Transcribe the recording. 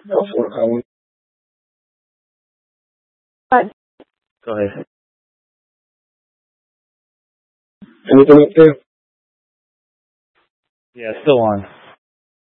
What? Go ahead. Anything up there? Yeah, still on.